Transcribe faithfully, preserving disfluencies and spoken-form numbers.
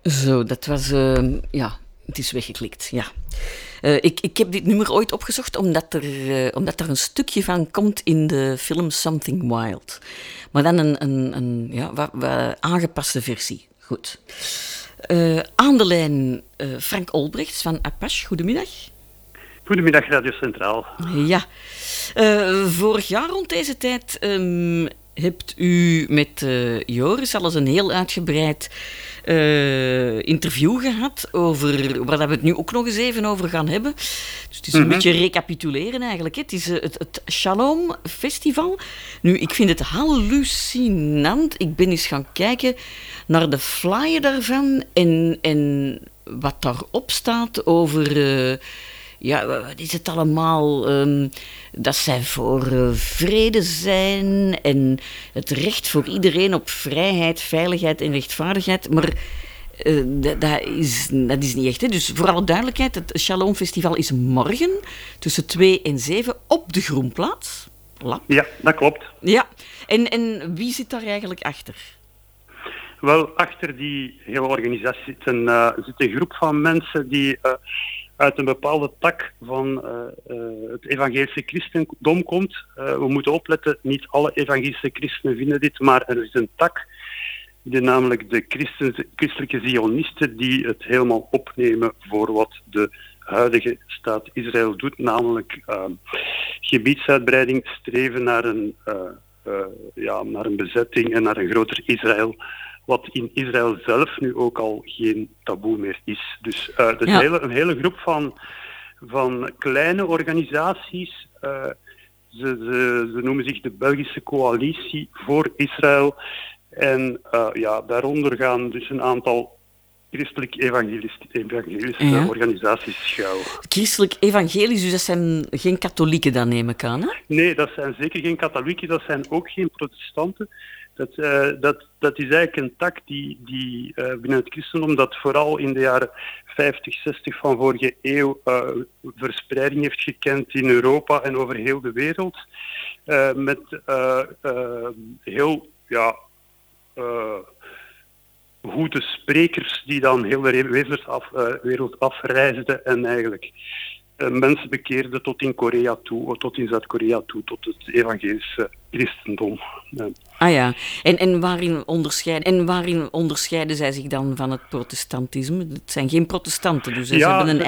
Zo, dat was... Uh, ja, het is weggeklikt, ja. Uh, ik, ik heb dit nummer ooit opgezocht omdat er, uh, omdat er een stukje van komt in de film Something Wild. Maar dan een, een, een ja, wat, wat aangepaste versie. Goed. Uh, aan de lijn uh, Frank Olbrechts van Apache. Goedemiddag. Goedemiddag, Radio Centraal. Ja. Uh, vorig jaar rond deze tijd um, hebt u met uh, Joris al eens een heel uitgebreid uh, interview gehad over waar we het nu ook nog eens even over gaan hebben. Dus het is een mm-hmm. beetje recapituleren eigenlijk. Hè. Het is uh, het, het Shalom Festival. Nu, ik vind het hallucinant. Ik ben eens gaan kijken naar de flyer daarvan en, en wat daarop staat over... Uh, Ja, wat is het allemaal? Um, dat zij voor uh, vrede zijn en het recht voor iedereen op vrijheid, veiligheid en rechtvaardigheid. Maar uh, dat, dat, is, dat is niet echt. Hè? Dus voor alle duidelijkheid, het Shalom Festival is morgen tussen twee en zeven op de Groenplaats. Lap. Ja, dat klopt. Ja, en, en wie zit daar eigenlijk achter? Wel, achter die hele organisatie zit een, uh, zit een groep van mensen die... Uh, uit een bepaalde tak van uh, uh, het evangelische christendom komt. Uh, we moeten opletten, niet alle evangelische christenen vinden dit, maar er is een tak, die namelijk de christen, christelijke zionisten, die het helemaal opnemen voor wat de huidige staat Israël doet, namelijk uh, gebiedsuitbreiding, streven naar een, uh, uh, ja, naar een bezetting en naar een groter Israël, wat in Israël zelf nu ook al geen taboe meer is. Dus uh, dat is ja. een, hele, een hele groep van, van kleine organisaties. Uh, ze, ze, ze noemen zich de Belgische Coalitie voor Israël. En uh, ja, daaronder gaan dus een aantal christelijk-evangelische evangelische ja. organisaties schuil. Christelijk-evangelisch, dus dat zijn geen katholieken dan, neem ik aan, hè? Nee, dat zijn zeker geen katholieken, dat zijn ook geen protestanten. Dat, uh, dat, dat is eigenlijk een tak die, die uh, binnen het christendom, dat vooral in de jaren vijftig, zestig van vorige eeuw uh, verspreiding heeft gekend in Europa en over heel de wereld. Uh, met uh, uh, heel ja, uh, goede sprekers die dan heel de wereld, af, uh, wereld afreisden en eigenlijk uh, mensen bekeerden tot in Korea toe, tot in Zuid-Korea toe, tot het evangelische christendom. Uh. Ah ja, en, en, waarin onderscheiden, en waarin onderscheiden zij zich dan van het protestantisme? Het zijn geen protestanten, dus ze ja, hebben een